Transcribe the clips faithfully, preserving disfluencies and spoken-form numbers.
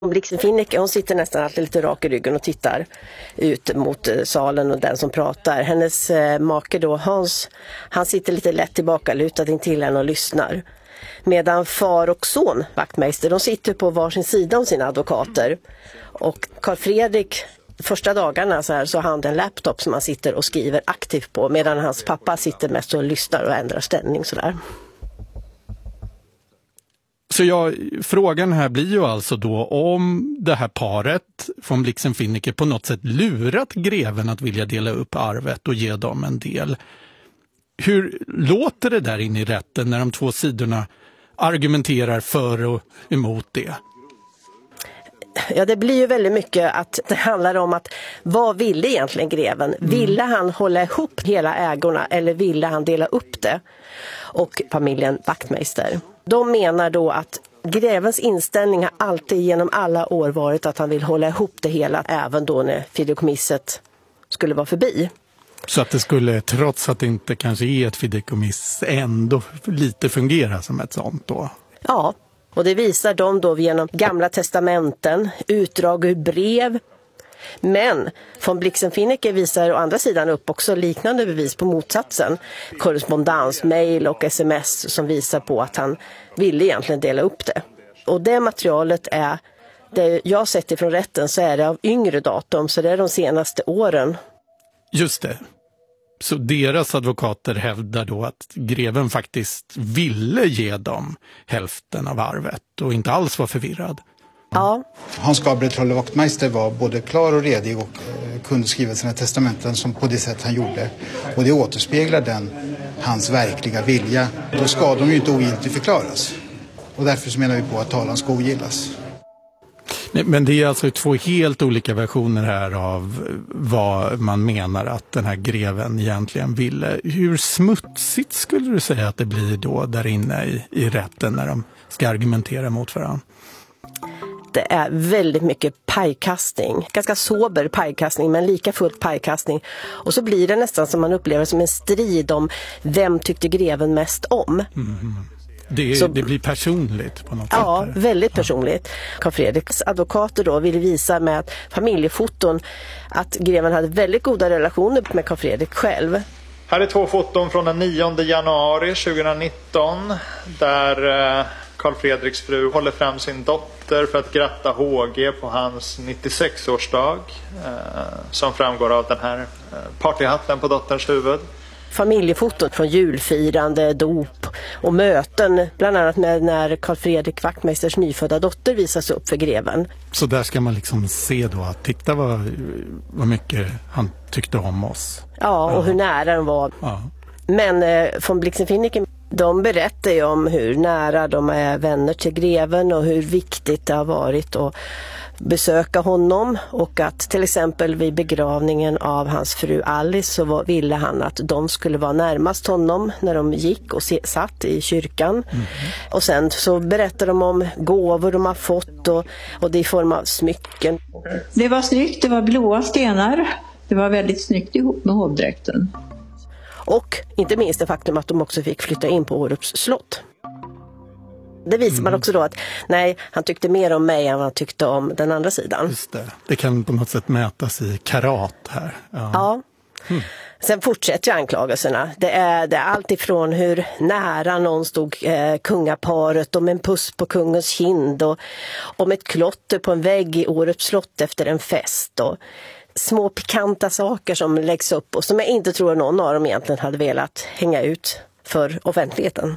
Blixen Finnecke, hon sitter nästan alltid lite rak i ryggen och tittar ut mot salen och den som pratar. Hennes eh, make då, Hans, han sitter lite lätt tillbaka lutad in till henne och lyssnar. Medan far och son, Wachtmeister, de sitter på varsin sida om sina advokater. Och Carl Fredrik, första dagarna så, här, så har han en laptop som han sitter och skriver aktivt på. Medan hans pappa sitter mest och lyssnar och ändrar ställning sådär. Så jag, frågan här blir ju alltså då om det här paret från Blixen Finnecke på något sätt lurat greven att vilja dela upp arvet och ge dem en del. Hur låter det där in i rätten när de två sidorna argumenterar för och emot det? Ja, det blir ju väldigt mycket att det handlar om att vad ville egentligen greven? Mm. Ville han hålla ihop hela ägorna eller ville han dela upp det? Och familjen Wachtmeister. De menar då att grevens inställning har alltid genom alla år varit att han vill hålla ihop det hela även då när fideikommisset skulle vara förbi. Så att det skulle, trots att det inte kanske är ett fideikommiss, ändå lite fungera som ett sånt då? Ja, och det visar de då genom gamla testamenten, utdrag ur brev. Men von Blixen Finnecke visar å andra sidan upp också liknande bevis på motsatsen. Korrespondens, mejl och sms som visar på att han ville egentligen dela upp det. Och det materialet är, det jag har sett ifrån rätten så är det av yngre datum, så det är de senaste åren. Just det. Så deras advokater hävdar då att greven faktiskt ville ge dem hälften av arvet och inte alls var förvirrad. Ja. Hans Gabriel Trolle Wachtmeister var både klar och redig och eh, kunde skriva sina testamenten som på det sätt han gjorde. Och det återspeglar den, hans verkliga vilja. Då ska de ju inte ogiltigt förklaras. Och därför så menar vi på att talan ska ogillas. Nej, men det är alltså två helt olika versioner här av vad man menar att den här greven egentligen ville. Hur smutsigt skulle du säga att det blir då där inne i, i rätten när de ska argumentera mot varandra? Det är väldigt mycket pajkastning. Ganska sober pajkastning, men lika fullt pajkastning. Och så blir det nästan som man upplever som en strid om vem tyckte greven mest om. Mm. Det, så, det blir personligt på något ja, sätt. Ja, väldigt personligt. Carl Fredriks advokater då ville visa med familjefoton att greven hade väldigt goda relationer med Carl Fredrik själv. Här är två foton från den nionde januari tjugonitton där Carl Fredriks fru håller fram sin dotter för att gratta H G på hans nittiosex-årsdag som framgår av den här partyhatten på dotterns huvud. Familjefoton från julfirande, dop och möten, bland annat med när Carl Fredrik Wachtmeisters nyfödda dotter visas upp för greven. Så där ska man liksom se då att titta vad, vad mycket han tyckte om oss. Ja, och ja. hur nära den var. Ja. Men eh, von Blixen Finnecke, de berättar ju om hur nära de är vänner till greven och hur viktigt det har varit att besöka honom, och att till exempel vid begravningen av hans fru Alice så var, ville han att de skulle vara närmast honom när de gick och se, satt i kyrkan. Mm. Och sen så berättar de om gåvor de har fått och, och det i form av smycken. Det var snyggt, det var blåa stenar. Det var väldigt snyggt ihop med hovdräkten. Och inte minst det faktum att de också fick flytta in på Orups slott. Det visar mm. man också då att nej, han tyckte mer om mig än han tyckte om den andra sidan. Just det. Det kan på något sätt mätas i karat här. Ja. ja. Mm. Sen fortsätter anklagelserna. Det är, det är allt ifrån hur nära någon stod eh, kungaparet, om en puss på kungens kind och om ett klotter på en vägg i Orups slott efter en fest och små pikanta saker som läggs upp och som jag inte tror någon av dem egentligen hade velat hänga ut för offentligheten.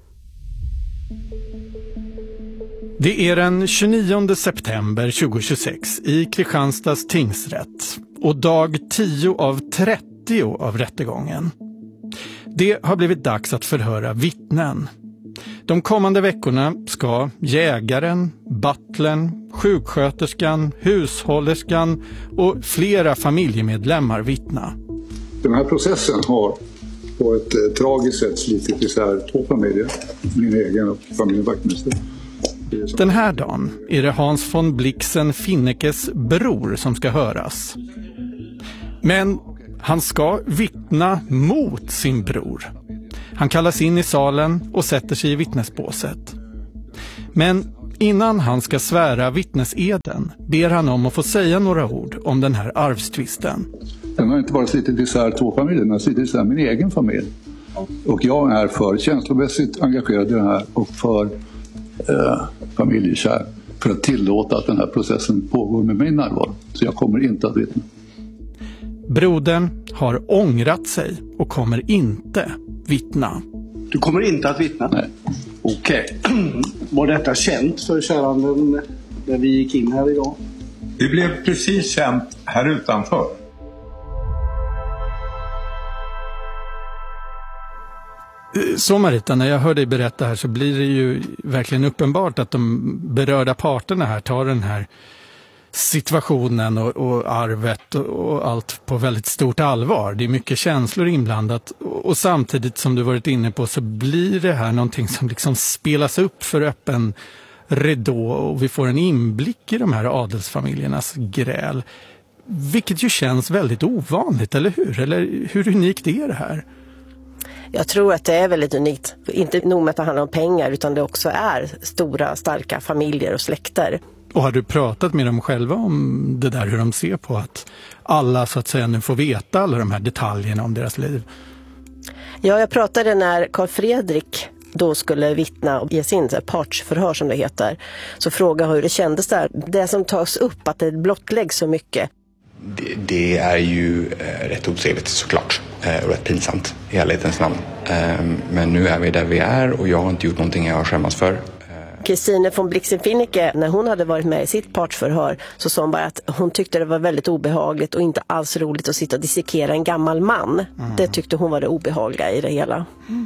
Det är den tjugonionde september tjugohundratjugosex i Kristianstads tingsrätt och dag tio av trettio av rättegången. Det har blivit dags att förhöra vittnen. De kommande veckorna ska jägaren, butlern, sjuksköterskan, hushållerskan och flera familjemedlemmar vittna. Den här processen har på ett eh, tragiskt sätt slitit isär två familjer, min egen och familjen Wachtmeister. Den här dagen är det Hans von Blixen Finneckes bror som ska höras. Men han ska vittna mot sin bror. Han kallas in i salen och sätter sig i vittnesbåset. Men Innan han ska svära vittneseden ber han om att få säga några ord om den här arvstvisten. Den har inte bara slitit isär två familjer, den har slitit isär min egen familj. Och jag är för känslomässigt engagerad i det här och för eh, familjekär. För att tillåta att den här processen pågår med min närvaro. Så jag kommer inte att vittna. Brodern har ångrat sig och kommer inte vittna. Du kommer inte att vittna? Nej. Okej. Var detta känt för käranden när vi gick in här idag? Det blev precis känt här utanför. Så Marita, när jag hör dig berätta här så blir det ju verkligen uppenbart att de berörda parterna här tar den här situationen och, och arvet och, och allt på väldigt stort allvar. Det är mycket känslor inblandat och, och samtidigt som du varit inne på så blir det här någonting som liksom spelas upp för öppen ridå och vi får en inblick i de här adelsfamiljernas gräl. Vilket ju känns väldigt ovanligt, eller hur? Eller hur unikt är det här? Jag tror att det är väldigt unikt. Inte nog med att det handlar om pengar utan det också är stora, starka familjer och släkter. Och har du pratat med dem själva om det där, hur de ser på att alla så att säga nu får veta alla de här detaljerna om deras liv? Ja, jag pratade när Carl Fredrik då skulle vittna och ge sin partsförhör som det heter. Så frågade hur det kändes där. Det som tas upp, att det blottläggs så mycket. Det, det är ju eh, rätt otrevligt såklart eh, och rätt pinsamt i ärlighetens namn. Eh, men nu är vi där vi är och jag har inte gjort någonting jag har skämmas för. Kristine von Blixen-Finnecke, när hon hade varit med i sitt partsförhör så sa hon bara att hon tyckte det var väldigt obehagligt och inte alls roligt att sitta och dissekera en gammal man. Mm. Det tyckte hon var det obehagliga i det hela. Mm.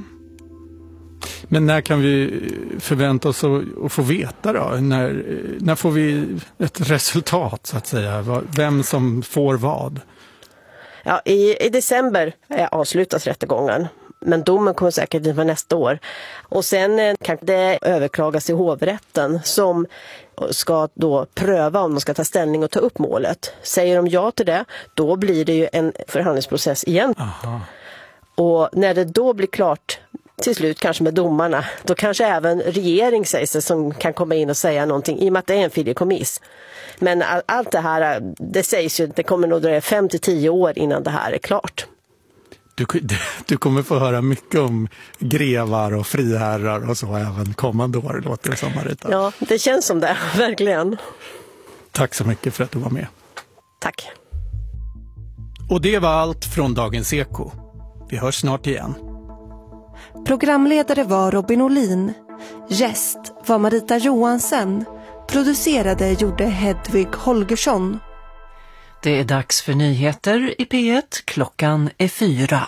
Men när kan vi förvänta oss att, att få veta då? När, när får vi ett resultat så att säga? Vem som får vad? Ja, i, i december avslutas rättegången. Men domen kommer säkert in för nästa år. Och sen kan det överklagas till hovrätten som ska då pröva om de ska ta ställning och ta upp målet. Säger de ja till det, då blir det ju en förhandlingsprocess igen. Aha. Och när det då blir klart till slut kanske med domarna, då kanske även regering säger sig som kan komma in och säga någonting i och med att det är en fideikommiss. Men all, allt det här, det sägs ju, det kommer nog dröja fem till tio år innan det här är klart. Du, du kommer få höra mycket om grevar och friherrar och så även kommande år, låter det som, Marita. Ja, det känns som det, verkligen. Tack så mycket för att du var med. Tack. Och det var allt från Dagens Eko. Vi hörs snart igen. Programledare var Robin Olin. Gäst var Marita Johansen. Producerade gjorde Hedvig Holgersson. Det är dags för nyheter i P ett. Klockan är fyra.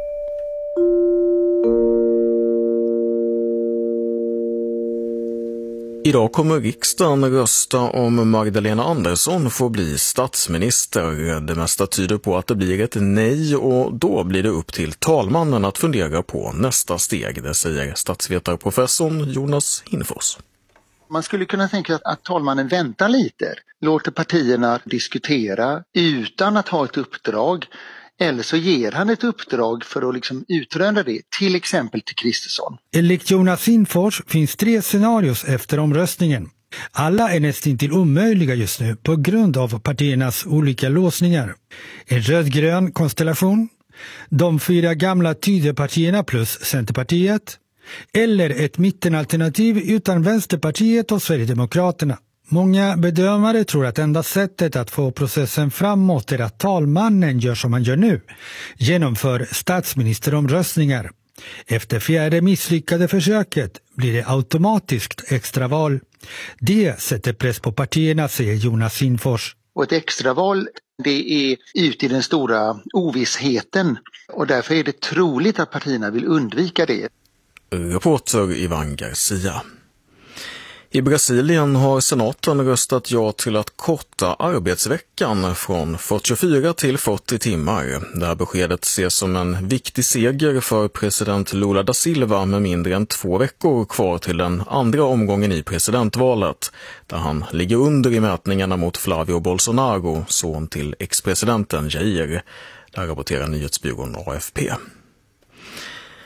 Idag kommer riksdagen rösta om Magdalena Andersson får bli statsminister. Det mesta tyder på att det blir ett nej och då blir det upp till talmannen att fundera på nästa steg. Det säger statsvetarprofessorn Jonas Hinfors. Man skulle kunna tänka att, att talmannen väntar lite, låter partierna diskutera utan att ha ett uppdrag. Eller så ger han ett uppdrag för att liksom utröna det, till exempel till Kristersson. Enligt Jonas Hinfors finns tre scenarios efter omröstningen. Alla är nästan till omöjliga just nu på grund av partiernas olika låsningar. En rödgrön konstellation, de fyra gamla Tidöpartierna plus Centerpartiet, eller ett mittenalternativ utan Vänsterpartiet och Sverigedemokraterna. Många bedömare tror att enda sättet att få processen framåt är att talmannen gör som man gör nu, genomför statsministeromröstningar. Efter fjärde misslyckade försöket blir det automatiskt extraval. Det sätter press på partierna, säger Jonas Hinfors. Och ett extraval, det är ute i den stora ovissheten och därför är det troligt att partierna vill undvika det. Reporter Ivan Garcia. I Brasilien har senaten röstat ja till att korta arbetsveckan från fyrtiofyra till fyrtio timmar. Det här beskedet ses som en viktig seger för president Lula da Silva med mindre än två veckor kvar till den andra omgången i presidentvalet, där han ligger under i mätningarna mot Flavio Bolsonaro, son till ex-presidenten Jair. Det här rapporterar nyhetsbyrån A F P.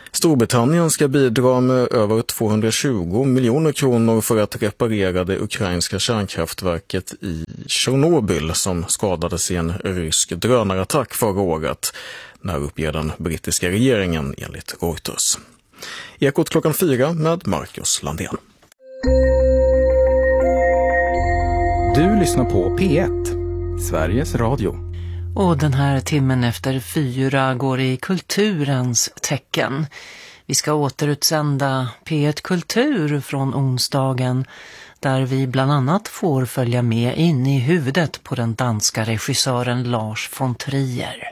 Storbritannien ska bidra med över tvåhundratjugo miljoner kronor för att reparera det ukrainska kärnkraftverket i Tjernobyl som skadades i en rysk drönarattack förra året, när uppger den brittiska regeringen enligt Reuters. Ekot klockan fyra med Marcus Landén. Du lyssnar på P ett, Sveriges Radio. Och den här timmen efter fyra går i kulturens tecken. Vi ska återutsända P ett Kultur från onsdagen, där vi bland annat får följa med in i huvudet på den danska regissören Lars von Trier.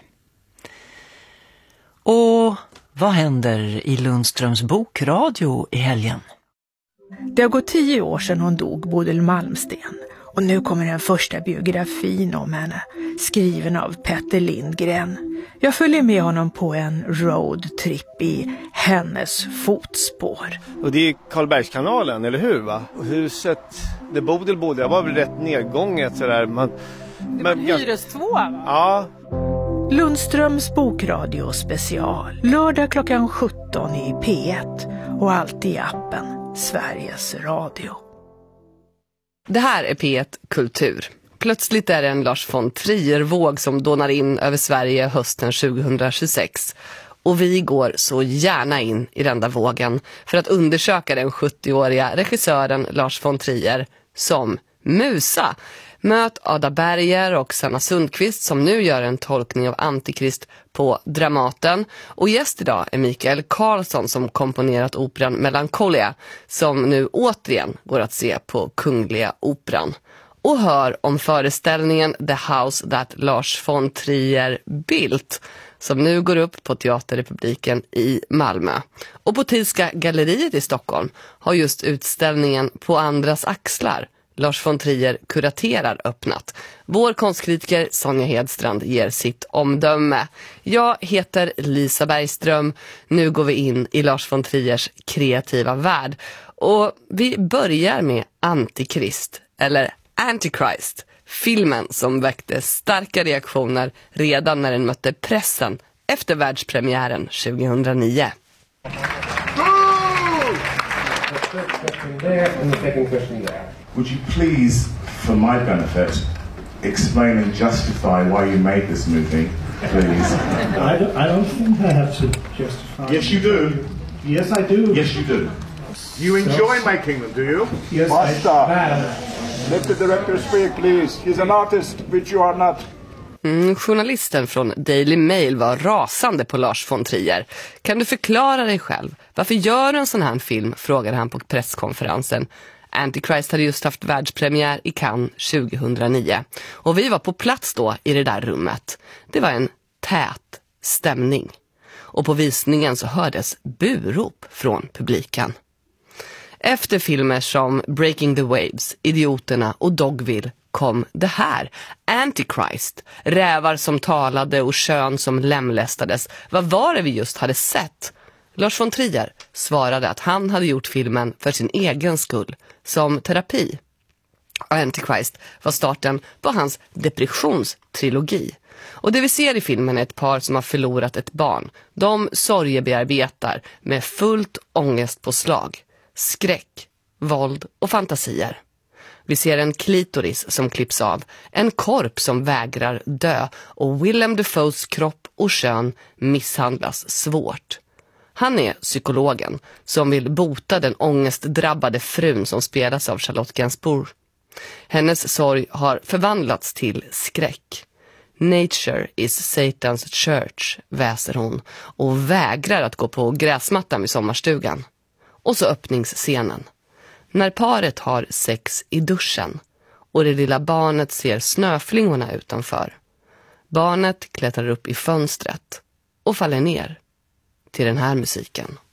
Och vad händer i Lundströms bokradio i helgen? Det har gått tio år sedan hon dog, Bodil Malmsten. Och nu kommer den första biografin om henne, skriven av Petter Lindgren. Jag följer med honom på en roadtrip i hennes fotspår. Och det är Karlbergskanalen, eller hur va? Och huset där Bodil bodde, jag var väl rätt nedgånget sådär. Man, det var hyrestvå va? Ja. Lundströms bokradio special. Lördag klockan sjutton i P ett och alltid i appen Sveriges Radio. Det här är P ett Kultur. Plötsligt är det en Lars von Trier-våg som dånar in över Sverige hösten tjugohundratjugosex. Och vi går så gärna in i den där vågen för att undersöka den sjuttioåriga regissören Lars von Trier som musa. Möt Ada Berger och Sanna Sundqvist som nu gör en tolkning av Antikrist på Dramaten. Och gäst idag är Mikael Karlsson som komponerat operan Melancholia som nu återigen går att se på Kungliga Operan. Och hör om föreställningen The House That Lars von Trier Built som nu går upp på Teaterrepubliken i Malmö. Och på Tidska galleriet i Stockholm har just utställningen På andras axlar Lars von Trier kuraterar öppnat. Vår konstkritiker Sonja Hedstrand ger sitt omdöme. Jag heter Lisa Bergström. Nu går vi in i Lars von Triers kreativa värld. Och vi börjar med Antikrist, eller Antichrist. Filmen som väckte starka reaktioner redan när den mötte pressen efter världspremiären tjugohundranio. Would you please, for my benefit, explain and justify why you made this movie, please? I don't, I don't think I have to justify. Yes, you do. Yes, I do. Yes, you do. You enjoy making them, do you? Yes, Basta. I have. Let the director speak, please. He's an artist, which you are not. Mm, journalisten från Daily Mail var rasande på Lars von Trier. Kan du förklara dig själv? Varför gör du en sån här film? Frågade han på presskonferensen. Antichrist hade just haft världspremiär i Cannes tjugohundranio. Och vi var på plats då i det där rummet. Det var en tät stämning. Och på visningen så hördes burop från publiken. Efter filmer som Breaking the Waves, Idioterna och Dogville kom det här. Antichrist, rävar som talade och kön som lemlästades. Vad var det vi just hade sett? Lars von Trier svarade att han hade gjort filmen för sin egen skull, som terapi. Antichrist var starten på hans depressionstrilogi. Och det vi ser i filmen är ett par som har förlorat ett barn. De sorgebearbetar med fullt ångestpåslag, skräck, våld och fantasier. Vi ser en klitoris som klipps av, en korp som vägrar dö och Willem Dafoes kropp och kön misshandlas svårt. Han är psykologen som vill bota den ångestdrabbade frun som spelas av Charlotte Gainsbourg. Hennes sorg har förvandlats till skräck. Nature is Satan's church, väser hon och vägrar att gå på gräsmattan vid sommarstugan. Och så öppningsscenen. När paret har sex i duschen och det lilla barnet ser snöflingorna utanför. Barnet klättrar upp i fönstret och faller ner till den här musiken.